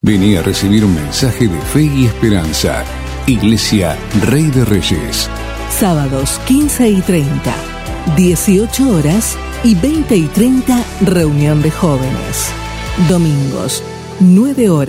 Vení a recibir un mensaje de fe y esperanza. Iglesia Rey de Reyes. Sábados 15:30, 18 horas y 20:30 reunión de jóvenes. Domingos 9 horas.